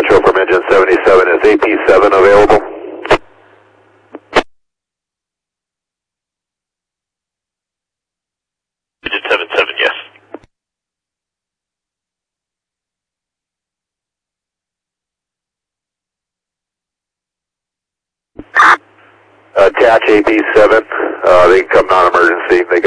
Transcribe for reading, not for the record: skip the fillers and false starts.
Metro from engine 77. Is AP7 available? Engine 77, yes. Attach AP7. They can come non-emergency. They got